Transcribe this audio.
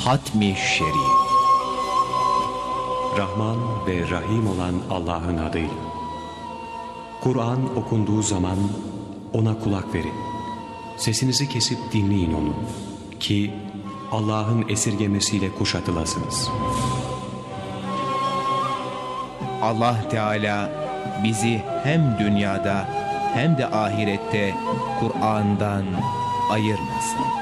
Hatmi Şerif. Rahman ve Rahim olan Allah'ın adıyla. Kur'an okunduğu zaman ona kulak verin. Sesinizi kesip dinleyin onu ki Allah'ın esirgemesiyle kuşatılasınız. Allah Teala bizi hem dünyada hem de ahirette Kur'an'dan ayırmasın.